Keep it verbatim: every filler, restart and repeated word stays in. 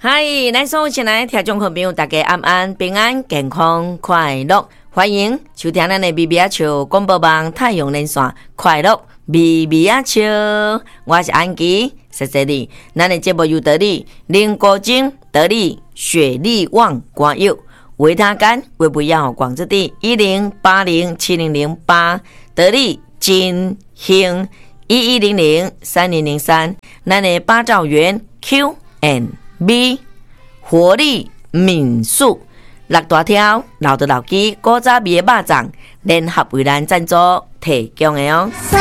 嗨，咱所有亲爱的听众朋友，大家安安平安健康快乐，欢迎收听咱的咪咪啊笑广播网太阳连线快乐咪咪啊笑，我是安琪，谢谢你。咱的节目由得你林国精得你雪力旺光佑维他干维不要广之地一零八零七零零八得你金兴一一零零三零零三，咱的八兆元 Q and B 活力民宿六大条老的老鸡古早味的肉粽联合为咱赞助提供的哦。